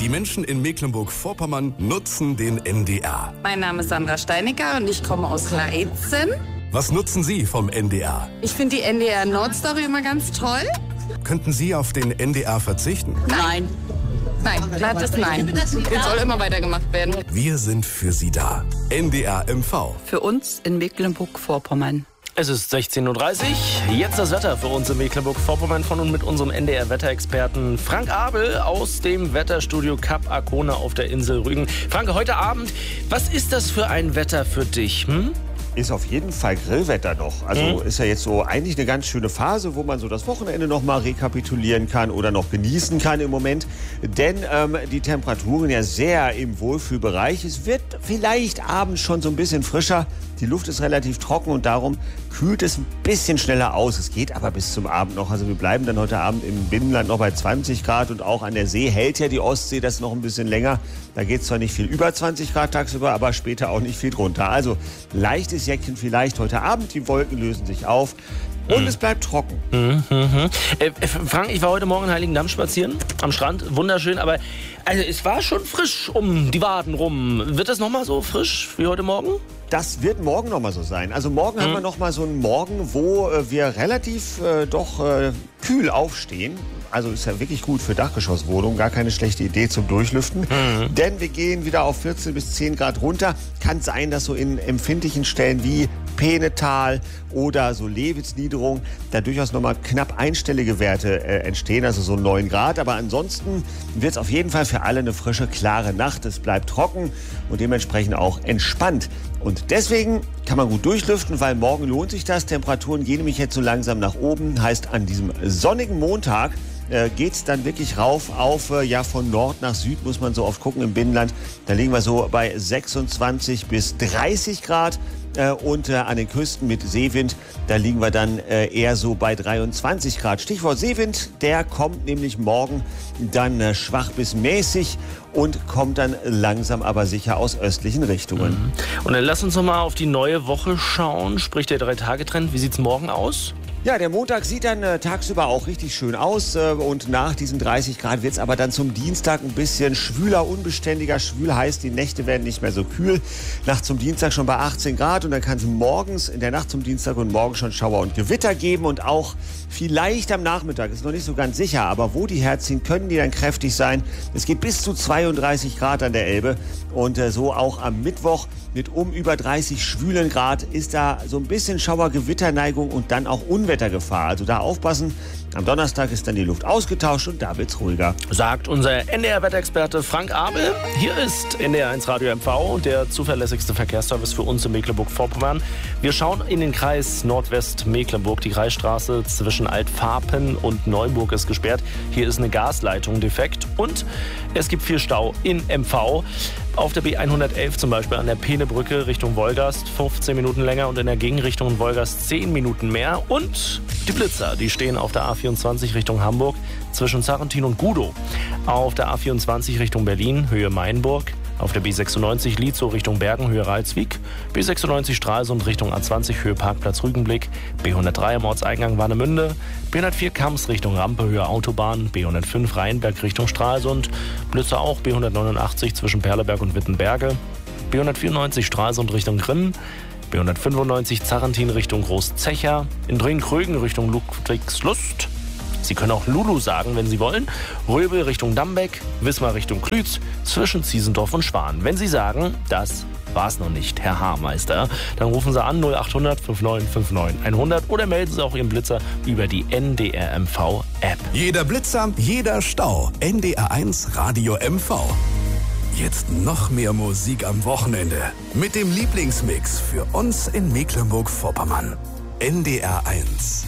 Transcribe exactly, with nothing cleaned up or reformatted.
Menschen in Mecklenburg-Vorpommern nutzen den N D R. Mein Name ist Sandra Steinecker und ich komme aus Leitzen. Was nutzen Sie vom N D R? Ich finde die N D R Nordstory immer ganz toll. Könnten Sie auf den N D R verzichten? Nein. Nein, glattes Nein. Jetzt soll immer weitergemacht werden. Wir sind für Sie da. N D R M V. Für uns in Mecklenburg-Vorpommern. Es ist sechzehn Uhr dreißig. Jetzt das Wetter für uns in Mecklenburg-Vorpommern von und mit unserem N D R-Wetterexperten Frank Abel aus dem Wetterstudio Kap Arkona auf der Insel Rügen. Frank, heute Abend, was ist das für ein Wetter für dich? Hm? Ist auf jeden Fall Grillwetter noch. Also mhm. ist ja jetzt so eigentlich eine ganz schöne Phase, wo man so das Wochenende noch mal rekapitulieren kann oder noch genießen kann im Moment. Denn ähm, die Temperaturen ja sehr im Wohlfühlbereich. Es wird vielleicht abends schon so ein bisschen frischer. Die Luft ist relativ trocken und darum kühlt es ein bisschen schneller aus. Es geht aber bis zum Abend noch. Also wir bleiben dann heute Abend im Binnenland noch bei zwanzig Grad und auch an der See hält ja die Ostsee das noch ein bisschen länger. Da geht es zwar nicht viel über zwanzig Grad tagsüber, aber später auch nicht viel drunter. Also leichtes Jäckchen vielleicht heute Abend. Die Wolken lösen sich auf. Und mhm. es bleibt trocken. Mhm, mhm. Äh, Frank, ich war heute Morgen in Heiligendamm spazieren, am Strand. Wunderschön, aber also, es war schon frisch um die Waden rum. Wird das nochmal so frisch wie heute Morgen? Das wird morgen nochmal so sein. Also morgen mhm. haben wir nochmal so einen Morgen, wo äh, wir relativ äh, doch äh, kühl aufstehen. Also ist ja wirklich gut für Dachgeschosswohnungen, gar keine schlechte Idee zum Durchlüften. Mhm. Denn wir gehen wieder auf vierzehn bis zehn Grad runter. Kann sein, dass so in empfindlichen Stellen wie Peenetal oder so Lewitz-Niederung da durchaus nochmal knapp einstellige Werte äh, entstehen, also so neun Grad. Aber ansonsten wird es auf jeden Fall für alle eine frische, klare Nacht. Es bleibt trocken und dementsprechend auch entspannt. Und deswegen kann man gut durchlüften, weil morgen lohnt sich das. Temperaturen gehen nämlich jetzt so langsam nach oben. Heißt, an diesem sonnigen Montag äh, geht es dann wirklich rauf auf, äh, ja von Nord nach Süd muss man so oft gucken im Binnenland. Da liegen wir so bei sechsundzwanzig bis dreißig Grad. Äh, und äh, an den Küsten mit Seewind, da liegen wir dann äh, eher so bei dreiundzwanzig Grad. Stichwort Seewind, der kommt nämlich morgen dann äh, schwach bis mäßig und kommt dann langsam aber sicher aus östlichen Richtungen. Mhm. Und dann lass uns noch mal auf die neue Woche schauen, sprich der Drei-Tage-Trend. Wie sieht's morgen aus? Ja, der Montag sieht dann äh, tagsüber auch richtig schön aus äh, und nach diesen dreißig Grad wird es aber dann zum Dienstag ein bisschen schwüler, unbeständiger. Schwül heißt, die Nächte werden nicht mehr so kühl. Nacht zum Dienstag schon bei achtzehn Grad und dann kann es morgens, in der Nacht zum Dienstag und morgen schon Schauer und Gewitter geben und auch vielleicht am Nachmittag, ist noch nicht so ganz sicher, aber wo die herziehen, können die dann kräftig sein. Es geht bis zu zweiunddreißig Grad an der Elbe und äh, so auch am Mittwoch mit um über dreißig schwülen Grad ist da so ein bisschen Schauer-Gewitterneigung und dann auch Unwettergefahr. Also da aufpassen. Am Donnerstag ist dann die Luft ausgetauscht und da wird's ruhiger. Sagt unser N D R-Wetterexperte Frank Abel. Hier ist N D R eins Radio M V, der zuverlässigste Verkehrsservice für uns in Mecklenburg-Vorpommern. Wir schauen in den Kreis Nordwest-Mecklenburg. Die Kreisstraße zwischen Altfarpen und Neuburg ist gesperrt. Hier ist eine Gasleitung defekt und es gibt viel Stau in M V. Auf der B hundertelf zum Beispiel an der Peenebrücke Richtung Wolgast fünfzehn Minuten länger und in der Gegenrichtung in Wolgast zehn Minuten mehr. Und die Blitzer, die stehen auf der A vierundzwanzig Richtung Hamburg zwischen Sarrentin und Gudow. Auf der A vierundzwanzig Richtung Berlin, Höhe Mainburg. Auf der B sechsundneunzig Lietzow Richtung Bergen, Höhe Ralswiek. B sechsundneunzig Stralsund Richtung A zwanzig, Höhe Parkplatz Rügenblick. B hundertdrei am Ortseingang Warnemünde. B hundertvier Kamms Richtung Rampe, Höhe Autobahn. B hundertfünf Rheinberg Richtung Stralsund. Blitzer auch B hundertneunundachtzig zwischen Perleberg und Wittenberge. B hundertvierundneunzig Stralsund Richtung Grimm. B hundertfünfundneunzig Zarrentin Richtung Großzecher. In Drehen-Krögen Richtung Ludwigslust. Sie können auch Lulu sagen, wenn Sie wollen. Röbel Richtung Dambeck, Wismar Richtung Klütz, zwischen Ziesendorf und Schwan. Wenn Sie sagen, das war's noch nicht, Herr Haarmeister, dann rufen Sie an null achthundert neunundfünfzig neunundfünfzig hundert oder melden Sie auch Ihren Blitzer über die N D R M V App. Jeder Blitzer, jeder Stau. N D R eins Radio M V. Jetzt noch mehr Musik am Wochenende. Mit dem Lieblingsmix für uns in Mecklenburg-Vorpommern. N D R eins.